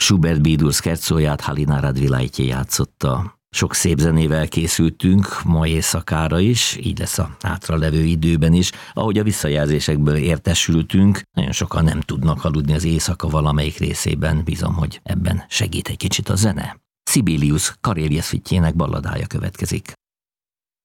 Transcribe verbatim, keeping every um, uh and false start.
Schubert B-dur szkerzóját Halina Radvilaitje játszotta. Sok szép zenével készültünk ma éjszakára is, így lesz a hátralevő időben is. Ahogy a visszajelzésekből értesültünk, nagyon sokan nem tudnak aludni az éjszaka valamelyik részében, bízom, hogy ebben segít egy kicsit a zene. Sibelius Karélia szüttyének balladája következik.